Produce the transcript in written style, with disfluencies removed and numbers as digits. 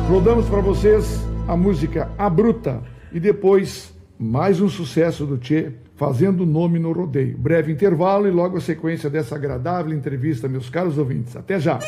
Rodamos para vocês a música A Bruta e depois mais um sucesso do Tchê, fazendo nome no rodeio. Breve intervalo e logo a sequência dessa agradável entrevista, meus caros ouvintes. Até já!